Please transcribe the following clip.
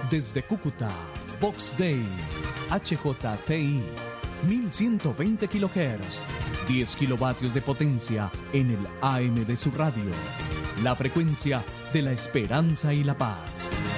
Desde Cúcuta, Vox Day, HJTI, 1120 kHz, 10 kilovatios de potencia en el AM de su radio. La frecuencia de la esperanza y la paz.